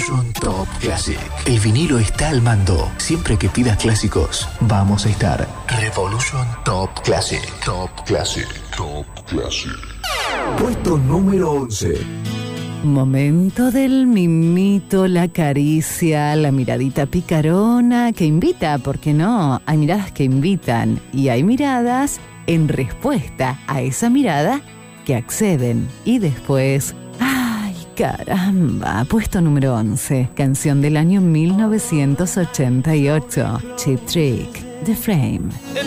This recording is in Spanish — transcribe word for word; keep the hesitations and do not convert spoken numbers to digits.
Revolution Top Classic. El vinilo está al mando. Siempre que pidas clásicos, vamos a estar. Revolution Top Classic. Top Classic. Top Classic. Puesto número once. Momento del mimito, la caricia, la miradita picarona que invita, ¿por qué no? Hay miradas que invitan y hay miradas en respuesta a esa mirada que acceden. Y después, ¡ay, caramba! Puesto número once, canción del año mil novecientos ochenta y ocho, Cheap Trick, The Frame.